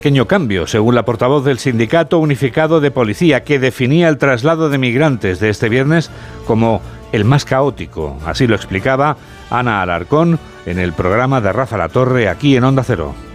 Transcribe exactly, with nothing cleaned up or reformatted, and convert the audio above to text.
Pequeño cambio, según la portavoz del Sindicato Unificado de Policía, que definía el traslado de migrantes de este viernes como el más caótico. Así lo explicaba Ana Alarcón en el programa de Rafa La Torre, aquí en Onda Cero.